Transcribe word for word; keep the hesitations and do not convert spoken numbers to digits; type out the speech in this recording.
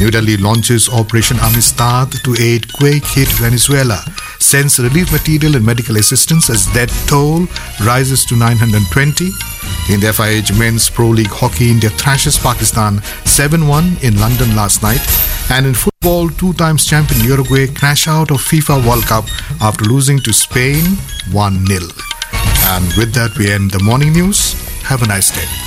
New Delhi launches Operation Amistad to aid quake-hit Venezuela. Sends relief material and medical assistance as death toll rises to nine hundred twenty. In the F I H Men's Pro League Hockey, India thrashes Pakistan seven one in London last night. And in football, two times champion Uruguay crash out of FIFA World Cup after losing to Spain one nil. And with that, we end the morning news. Have a nice day.